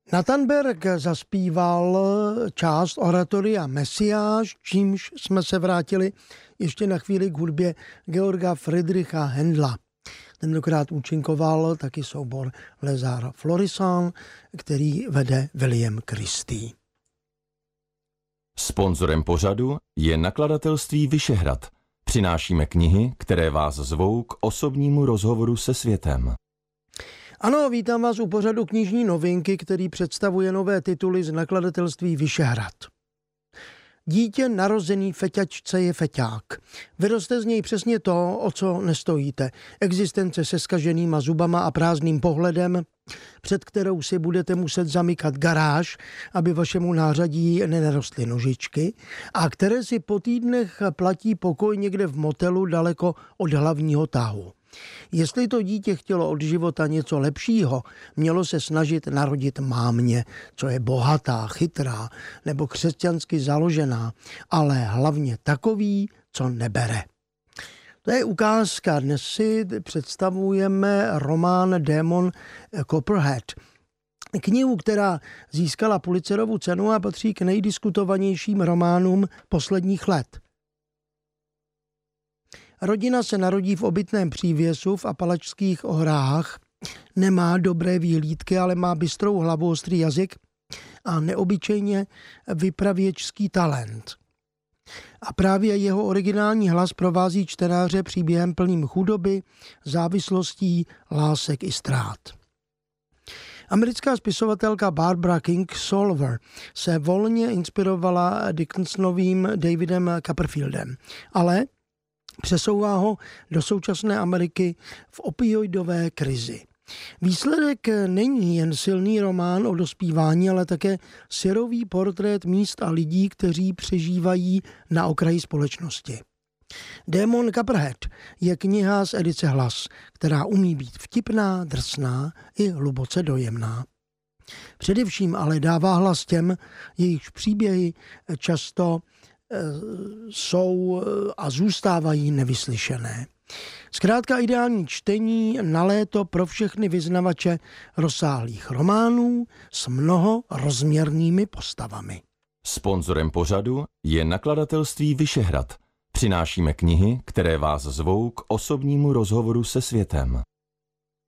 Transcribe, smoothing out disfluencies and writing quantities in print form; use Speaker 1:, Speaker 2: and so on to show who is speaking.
Speaker 1: Nathan Berg zaspíval část oratoria Mesiáš, čímž jsme se vrátili ještě na chvíli k hudbě Georga Friedricha Händla. Tentokrát účinkoval taky soubor Les Arts Florissants, který vede William Christie.
Speaker 2: Sponzorem pořadu je nakladatelství Vyšehrad. Přinášíme knihy, které vás zvou k osobnímu rozhovoru se světem.
Speaker 1: Ano, vítám vás u pořadu knižní novinky, který představuje nové tituly z nakladatelství Vyšehrad. Dítě narozený feťačce je feťák. Vyroste z něj přesně to, o co nestojíte. Existence se zkaženýma zubama a prázdným pohledem, před kterou si budete muset zamykat garáž, aby vašemu nářadí nenarostly nožičky, a které si po týdnech platí pokoj někde v motelu daleko od hlavního tahu. Jestli to dítě chtělo od života něco lepšího, mělo se snažit narodit mámě, co je bohatá, chytrá nebo křesťansky založená, ale hlavně takový, co nebere. To je ukázka. Dnes si představujeme román Démon Copperhead. Knihu, která získala Pulitzerovu cenu a patří k nejdiskutovanějším románům posledních let. Rodina se narodí v obytném přívěsu v Apalačských horách, nemá dobré výhlídky, ale má bystrou hlavu, ostrý jazyk a neobyčejně vypravěčský talent. A právě jeho originální hlas provází čtenáře příběhem plným chudoby, závislostí, lásek i ztrát. Americká spisovatelka Barbara Kingsolver se volně inspirovala Dickinsonovým Davidem Copperfieldem, ale přesouvá ho do současné Ameriky v opioidové krizi. Výsledek není jen silný román o dospívání, ale také syrový portrét míst a lidí, kteří přežívají na okraji společnosti. Démon Copperhead je kniha z edice Hlas, která umí být vtipná, drsná i hluboce dojemná. Především ale dává hlas těm, jejichž příběhy často jsou a zůstávají nevyslyšené. Zkrátka ideální čtení na léto pro všechny vyznavače rozsáhlých románů s mnohorozměrnými postavami.
Speaker 2: Sponzorem pořadu je nakladatelství Vyšehrad. Přinášíme knihy, které vás zvou k osobnímu rozhovoru se světem.